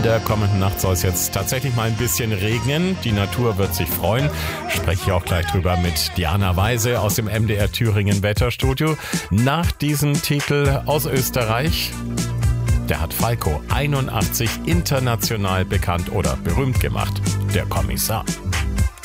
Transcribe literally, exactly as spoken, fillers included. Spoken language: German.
In der kommenden Nacht soll es jetzt tatsächlich mal ein bisschen regnen. Die Natur wird sich freuen. Spreche ich auch gleich drüber mit Diana Weise aus dem M D R Thüringen Wetterstudio. Nach diesem Titel aus Österreich, der hat Falco einundachtzig international bekannt oder berühmt gemacht. Der Kommissar.